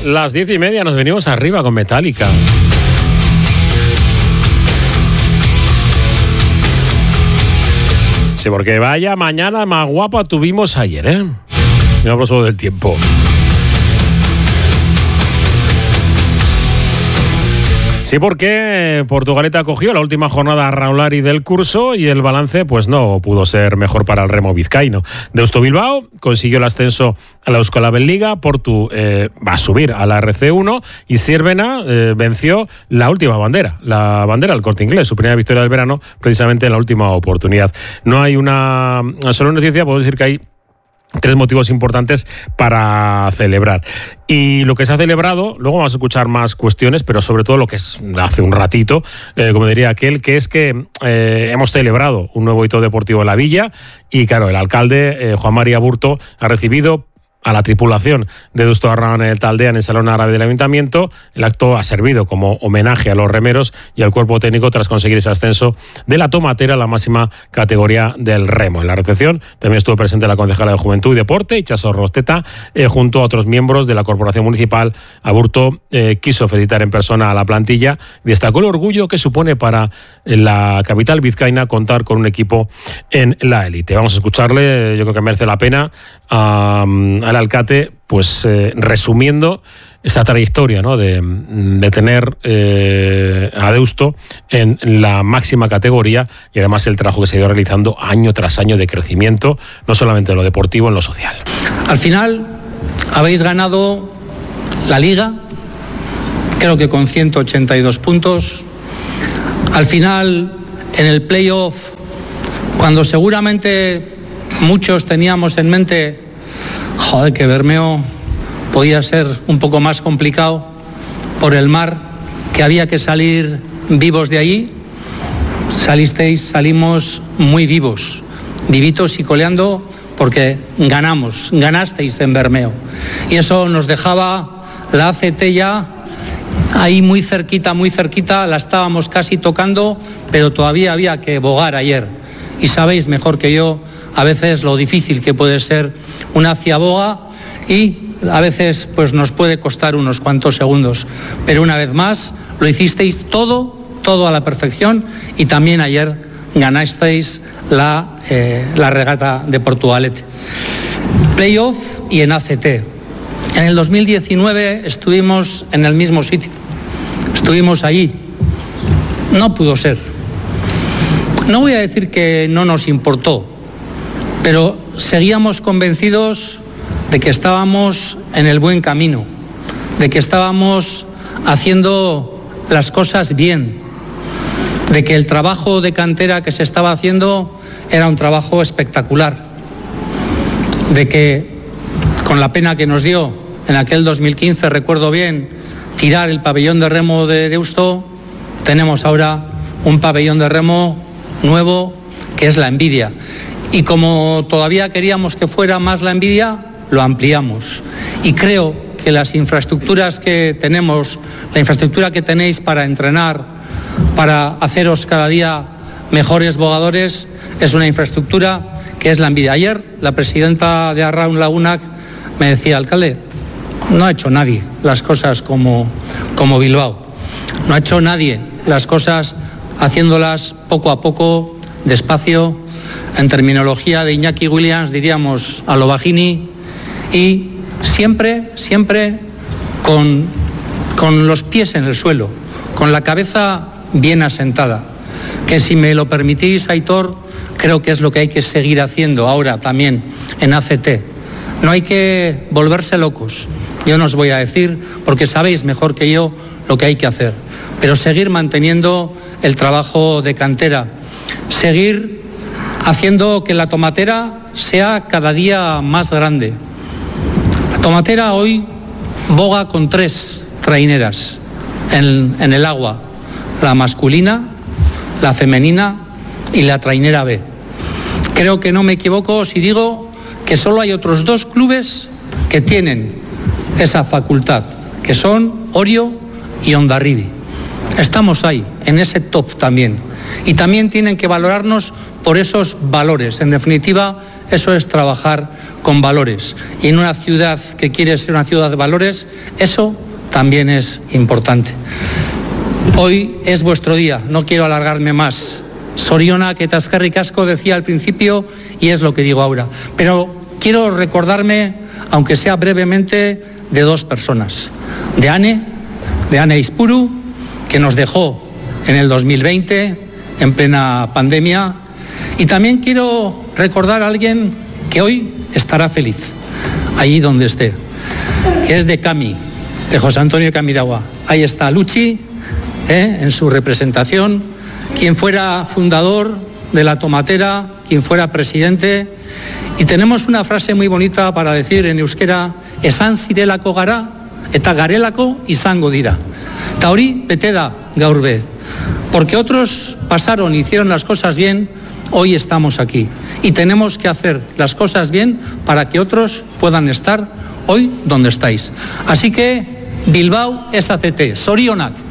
Las 10:30 nos venimos arriba con Metallica. Sí, porque vaya mañana más guapa tuvimos ayer, ¿eh? No hablo solo del tiempo. Sí, porque Portugalete acogió la última jornada Raulari del curso y el balance pues no pudo ser mejor para el remo vizcaíno. Deusto Bilbao consiguió el ascenso a la Euskalabel Liga, Portu va a subir a la RC1 y Siervena venció la última bandera, la bandera del Corte Inglés, su primera victoria del verano, precisamente en la última oportunidad. No hay una sola noticia, puedo decir que hay 3 motivos importantes para celebrar. Y lo que se ha celebrado, luego vamos a escuchar más cuestiones, pero sobre todo lo que es hace un ratito, como diría aquel, que es que hemos celebrado un nuevo hito deportivo en la villa y claro, el alcalde Juan María Burto ha recibido a la tripulación de Deusto Arraun en el Taldea en el Salón Árabe del Ayuntamiento. El acto ha servido como homenaje a los remeros y al cuerpo técnico tras conseguir ese ascenso de la tomatera a la máxima categoría del remo. En la recepción también estuvo presente la concejala de Juventud y Deporte, Itxaso Rosteta, junto a otros miembros de la Corporación Municipal. Aburto quiso felicitar en persona a la plantilla y destacó el orgullo que supone para la capital vizcaína contar con un equipo en la élite. Vamos a escucharle, yo creo que merece la pena, al alcalde, pues resumiendo esa trayectoria, ¿no? de tener a Deusto en la máxima categoría y además el trabajo que se ha ido realizando año tras año de crecimiento, no solamente en lo deportivo, en lo social. Al final habéis ganado la Liga, creo que con 182 puntos. Al final, en el playoff, cuando seguramente muchos teníamos en mente que Bermeo podía ser un poco más complicado por el mar, que había que salir vivos de allí, salimos muy vivos, vivitos y coleando, porque ganasteis en Bermeo. Y eso nos dejaba la ACT ya ahí muy cerquita, la estábamos casi tocando, pero todavía había que bogar ayer. Y sabéis mejor que yo a veces lo difícil que puede ser una ciaboga y a veces pues nos puede costar unos cuantos segundos, pero una vez más lo hicisteis todo a la perfección y también ayer ganasteis la regata de Portugalete. Playoff y en ACT. En el 2019 estuvimos en el mismo sitio, estuvimos allí, no pudo ser. No voy a decir que no nos importó, pero seguíamos convencidos de que estábamos en el buen camino, de que estábamos haciendo las cosas bien, de que el trabajo de cantera que se estaba haciendo era un trabajo espectacular, de que con la pena que nos dio en aquel 2015, recuerdo bien, tirar el pabellón de remo de Deusto, tenemos ahora un pabellón de remo nuevo que es la Envidia. Y como todavía queríamos que fuera más la Envidia, lo ampliamos. Y creo que las infraestructuras que tenemos, la infraestructura que tenéis para entrenar, para haceros cada día mejores bogadores, es una infraestructura que es la Envidia. Ayer la presidenta de Arraun Lagunak me decía, alcalde, no ha hecho nadie las cosas como Bilbao. No ha hecho nadie las cosas haciéndolas poco a poco, despacio. En terminología de Iñaki Williams diríamos a lo Bajini, y siempre con los pies en el suelo, con la cabeza bien asentada, que si me lo permitís, Aitor, creo que es lo que hay que seguir haciendo ahora también en ACT. No hay que volverse locos, yo no os voy a decir, porque sabéis mejor que yo lo que hay que hacer, pero seguir manteniendo el trabajo de cantera, seguir haciendo que la tomatera sea cada día más grande. La tomatera hoy boga con 3 traineras en el agua, la masculina, la femenina y la trainera B. Creo que no me equivoco si digo que solo hay otros 2 clubes que tienen esa facultad, que son Orio y Hondarribia. Estamos ahí, en ese top también. Y también tienen que valorarnos por esos valores. En definitiva, eso es trabajar con valores. Y en una ciudad que quiere ser una ciudad de valores, eso también es importante. Hoy es vuestro día, no quiero alargarme más. Zorionak eta eskerrik asko decía al principio y es lo que digo ahora. Pero quiero recordarme, aunque sea brevemente, de dos personas. De Ane Izpuru, que nos dejó en el 2020, en plena pandemia. Y también quiero recordar a alguien que hoy estará feliz, allí donde esté, que es de Cami, de José Antonio Camiragua. Ahí está Luchi, en su representación, quien fuera fundador de La Tomatera, quien fuera presidente. Y tenemos una frase muy bonita para decir en euskera, esan zirelako gara, eta garelako izango dira. Ta hori bete da gaur be. Porque otros pasaron y hicieron las cosas bien, hoy estamos aquí. Y tenemos que hacer las cosas bien para que otros puedan estar hoy donde estáis. Así que Bilbao es ACT. Zorionak.